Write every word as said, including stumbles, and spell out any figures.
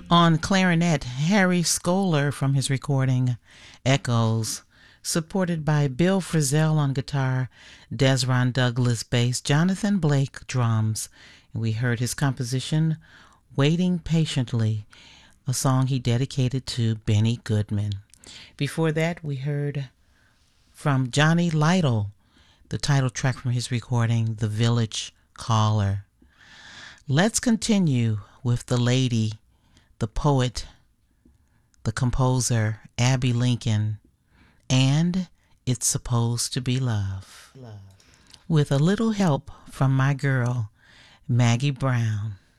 On clarinet, Harry Scholar from his recording Echoes, supported by Bill Frisell on guitar, Desron Douglas bass, Jonathan Blake drums. And we heard his composition, Waiting Patiently, a song he dedicated to Benny Goodman. Before that, we heard from Johnny Lytle, the title track from his recording, The Village Caller. Let's continue with the lady, the poet, the composer, Abby Lincoln, and It's Supposed to Be Love. Love. With a little help from my girl, Maggie Brown.